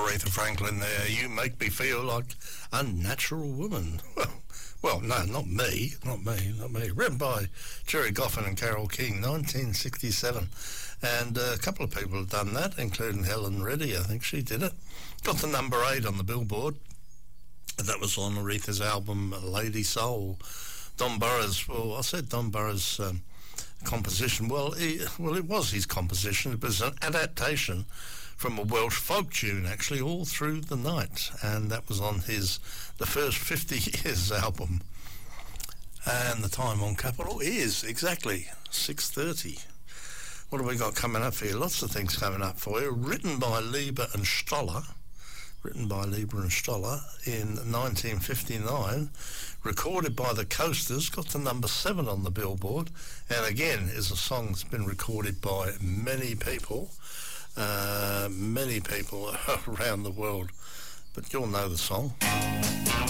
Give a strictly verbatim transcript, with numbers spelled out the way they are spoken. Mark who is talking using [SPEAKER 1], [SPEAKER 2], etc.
[SPEAKER 1] Aretha Franklin there. You make me feel like a natural woman. Well, well, no, not me, not me, not me. Written by Jerry Goffin and Carole King, nineteen sixty-seven. And uh, a couple of people have done that, including Helen Reddy. I think she did it. Got to number eight on the Billboard. That was on Aretha's album Lady Soul. Don Burrows, well, I said Don Burrows' um, composition. Well, he, well, it was his composition. It was an adaptation from a Welsh folk tune, actually, All Through the Night, and that was on his the first fifty years album. And the time on Capital is exactly six thirty. What have we got coming up for you? Lots of things coming up for you. Written by Lieber and Stoller, written by Lieber and Stoller in nineteen fifty-nine, recorded by the Coasters, got to number seven on the Billboard, and again is a song that's been recorded by many people. Uh, many people around the world, but you'll know the song.